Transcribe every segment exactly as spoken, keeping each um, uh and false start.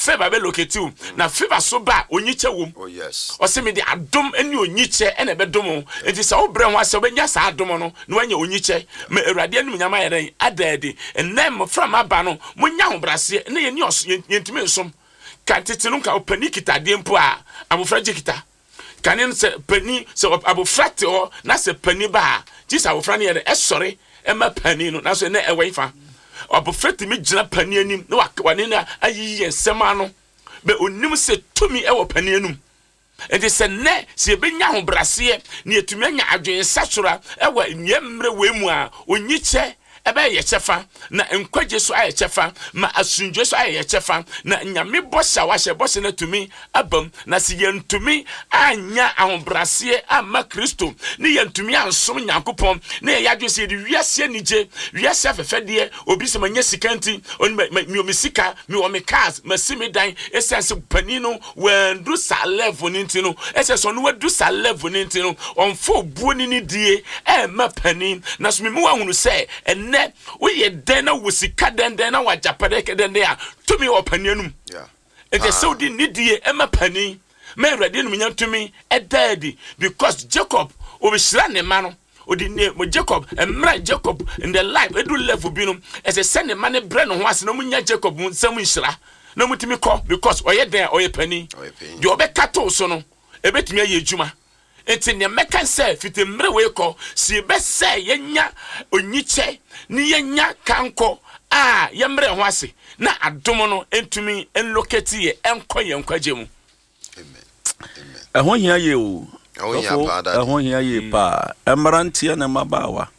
favor be locate you na favor so ba onyiche wom oh yes o se me de adom eni onyiche ene be dom enti se wo bre ho ase obenya sa adom no na wanya onyiche me awurade anu nyama yeren adadi enem from aba no munya ho brase ne ye ni yentimi nsom ka tete no ka opani kita de mpo a abofra jikita kanen se pani se abofra te ho na se pani ba ji sa abofra ne ye e sori e ma pani no na so ne e weifa abofra te mi gina pani anim na wakwane na ayi ensem ano be onim se tumi e wo pani anum enti se ne se benya ho brase ne etumi anya adwen sachura e wa nyemre we mu a onyiche ebe ye chefa na nkwaje so aye chefa ma asunje so aye chefa na nyame bosha wahye bosha na tumi abam na se yentumi anya ahombrase ama Kristo ne yentumi ansom Nyankopon na ye yadwe se de wiase nije wiase afefede obi se manya sikanti oni mi omisika mi o me cars masimi dan essence panino when do sa level nintino essence no we do sa level nintino on fo buo ni ni die e ma panin na so mi mu ahunu se ene we ye den na wosika den den na wajapade ke den ya tumi opanianum yeah e dey so di nidie e ma panin me ready no nya tumi e daddy because Jacob obishira ne ma no odi ne mo Jacob emra Jacob in the life edu level bi no e se send man ne bre no ho ase no munya Jacob nsam nhira na mutimi ko because oye den oye panin de obekato so no ebetimi aye adwuma enti ne meka se fitemre we ko si be se yenya onyiche ni yenya kanko a yemre ho ase na adom no entumi enlocate ye enko ye nkwaje mu amen amen ehon hia ye o ehon hia pa da ehon hia ye pa emrantia na mabawa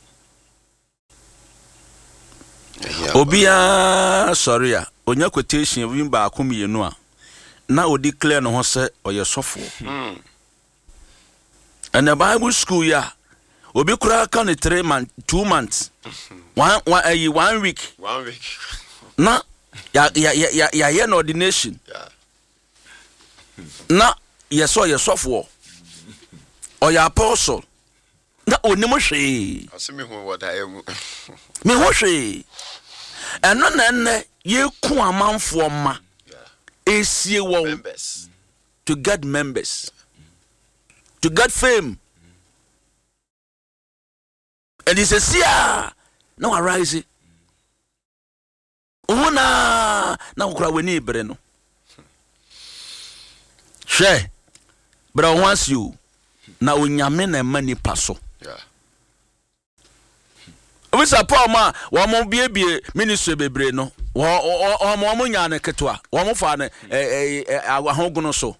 obia sorry a onya quotation wi ba akom ye no a na o declare no ho se oyesofo and the Bible school ya obi kura ka ne three months two months one one a one week one week na ya ya ya ya ya no ordination yeah na yeso yesofo o ya apostle na onim hwe asemi ho what I am me ho hwe eno na nne ye ku amanfo ma esie wo members to get members to get fame. And he says, yeah, no arise. Una na ukra weni breno. She, but once you na unyame na mani paso. yeah We say Paul ma wa mo biebie ministry bebre no. Wa o mo mo nya na ketwa. Wa mo fa na eh eh ahogono so.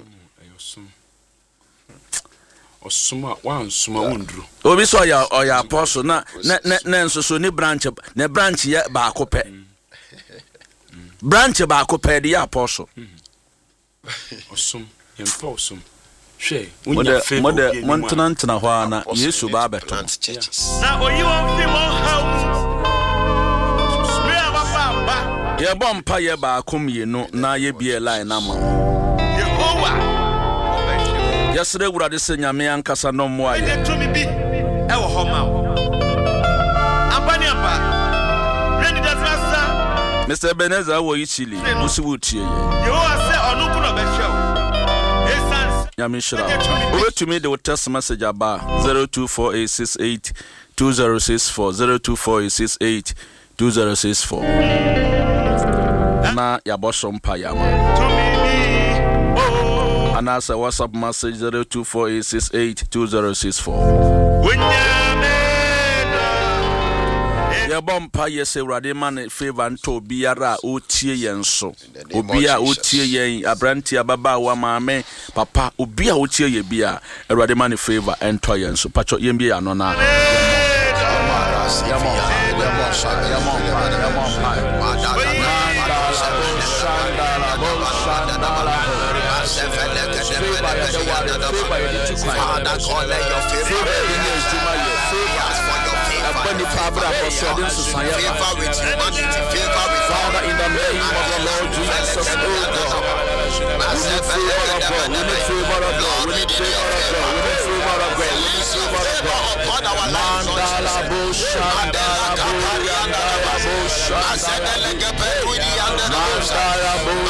osuma wan suma wondru obi so ya oya apostle na na na nso so ni branch na branch ya ba akopɛ branch ba akopɛ di apostle osum yempo osum hwe unya favor mode montana ntana hɔ na Yesu ba beto na oyi won fi mo house me ababa ye bompa ye ba akom ye no na ye bie line na ma Yehovah yesere wurade se nyame ankasa no mo aye e tumi bi e wo ho ma ampani ampa ready that rasa Mister Beneza wo Chile musi wutie ye Yehovah se onu ku no be hwe essence nyame shira obetumi de text message aba zero two four eight six eight two zero six four zero two four eight six eight two zero six four na ya bosom pa ya ma ana sa WhatsApp message zero two four eight six eight two zero six four ya bompa yes Awurade man favor nto biara o tie yen so obi a o tie yen abranti ababa wa maame papa obi a o tie ye bia Awurade man favor ento yen so pacho yen bia no na Father, in the name of the Lord Jesus, oh God, we need favor of God, we need favor of God, we need favor of God, we need favor of God, we need favor of God. Mandala Bushanda, Mandala Bushanda, Mandala Bushanda.